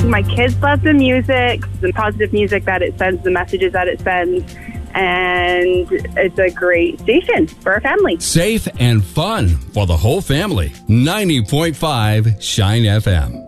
My kids love the music, the positive music that it sends, the messages that it sends. And it's a great station for our family. Safe and fun for the whole family. 90.5 Shine FM.